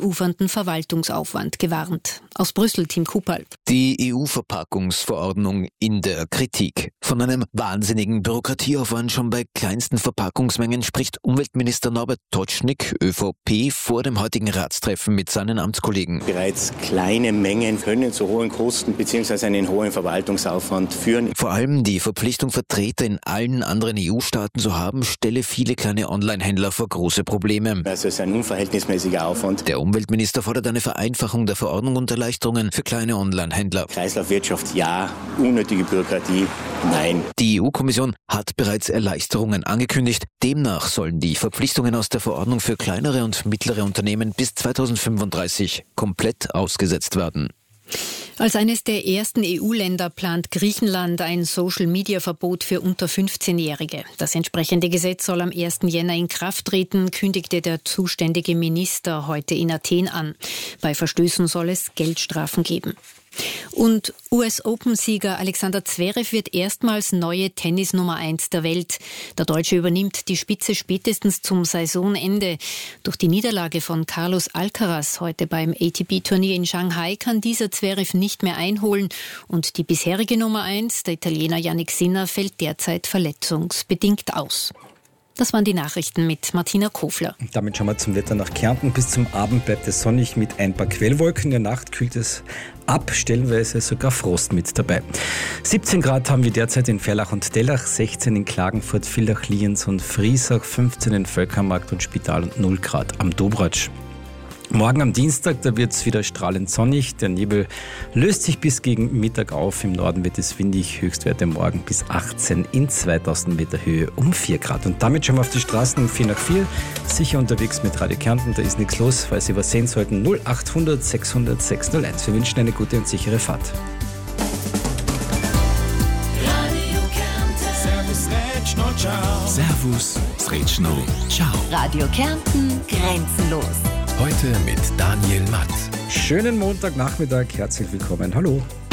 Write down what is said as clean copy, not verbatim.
ausufernden Verwaltungsaufwand gewarnt. Aus Brüssel, Tim Kupal. Die EU-Verpackungsverordnung in der Kritik. Von einem wahnsinnigen Bürokratieaufwand schon bei kleinsten Verpackungsmengen spricht Umweltminister Norbert Totschnig, ÖVP, vor dem heutigen Ratstreffen mit seinen Amtskollegen. Bereits kleine Mengen können zu hohen Kosten bzw. einen hohen Verwaltungsaufwand führen. Vor allem die Verpflichtung, Vertreter in allen anderen EU-Staaten zu haben, stelle viele kleine Online-Händler vor große Probleme. Also es ist ein unverhältnismäßiger Aufwand. Der Umweltminister fordert eine Vereinfachung der Verordnung und Erleichterungen für kleine Online-Händler. Kreislaufwirtschaft ja, unnötige Bürokratie nein. Die EU-Kommission hat bereits Erleichterungen angekündigt. Demnach sollen die Verpflichtungen aus der Verordnung für kleinere und mittlere Unternehmen bis 2035 komplett ausgesetzt werden. Als eines der ersten EU-Länder plant Griechenland ein Social-Media-Verbot für unter 15-Jährige. Das entsprechende Gesetz soll am 1. Jänner in Kraft treten, kündigte der zuständige Minister heute in Athen an. Bei Verstößen soll es Geldstrafen geben. Und US-Open-Sieger Alexander Zverev wird erstmals neue Tennis-Nummer 1 der Welt. Der Deutsche übernimmt die Spitze spätestens zum Saisonende. Durch die Niederlage von Carlos Alcaraz heute beim ATP-Turnier in Shanghai kann dieser Zverev nicht mehr einholen. Und die bisherige Nummer 1, der Italiener Jannik Sinner, fällt derzeit verletzungsbedingt aus. Das waren die Nachrichten mit Martina Kofler. Damit schauen wir zum Wetter nach Kärnten. Bis zum Abend bleibt es sonnig mit ein paar Quellwolken. In der Nacht kühlt es ab, stellenweise sogar Frost mit dabei. 17 Grad haben wir derzeit in Ferlach und Dellach, 16 in Klagenfurt, Villach, Lienz und Friesach, 15 in Völkermarkt und Spital und 0 Grad am Dobratsch. Morgen am Dienstag, da wird es wieder strahlend sonnig. Der Nebel löst sich bis gegen Mittag auf. Im Norden wird es windig. Höchstwerte morgen bis 18 in 2000 Meter Höhe um 4 Grad. Und damit schauen wir auf die Straßen um 4 nach 4. Sicher unterwegs mit Radio Kärnten. Da ist nichts los. Falls Sie was sehen sollten, 0800 600 601. Wir wünschen eine gute und sichere Fahrt. Servus, Sretschno, ciao. Radio Kärnten, grenzenlos. Heute mit Daniel Matt. Schönen Montagnachmittag, herzlich willkommen. Hallo.